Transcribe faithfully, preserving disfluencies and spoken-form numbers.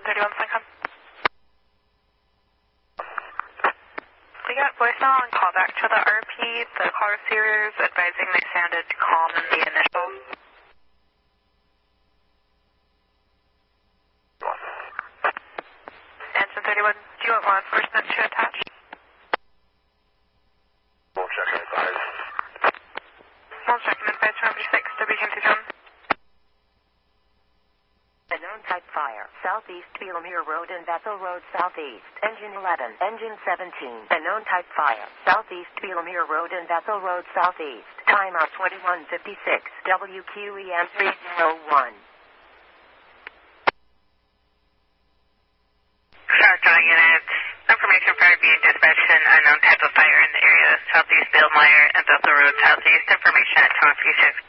thirty-one Syncom. We got voicemail and callback to the R P. The car receivers advising they sounded calm in the initial. Engine thirty-one, do you want law enforcement to attach? We'll check and advise. We'll check and advise from six, W K John. Unknown type fire. Southeast Belemere Road and Bethel Road Southeast. Engine eleven. Engine seventeen. Unknown type fire. Southeast Belemere Road and Bethel Road Southeast. Timeout twenty-one fifty-six. W Q E M three oh one. South John units. Information for being dispatched an unknown type of fire in the area. Southeast Belemere and Bethel Road Southeast. Information at two one three six.